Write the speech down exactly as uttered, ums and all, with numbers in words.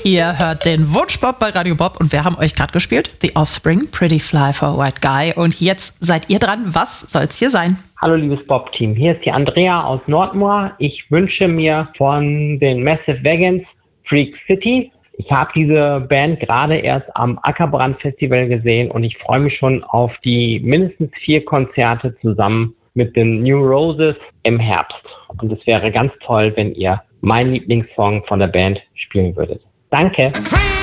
Ihr hört den Wunschbop bei Radio Bob und wir haben euch gerade gespielt. The Offspring, Pretty Fly for a White Guy. Und jetzt seid ihr dran. Was soll's hier sein? Hallo liebes Bob-Team, hier ist die Andrea aus Nordmoor. Ich wünsche mir von den Massive Wagons Freak City. Ich habe diese Band gerade erst am Ackerbrand Festival gesehen und ich freue mich schon auf die mindestens vier Konzerte zusammen mit den New Roses im Herbst. Und es wäre ganz toll, wenn ihr meinen Lieblingssong von der Band spielen würdet. Danke!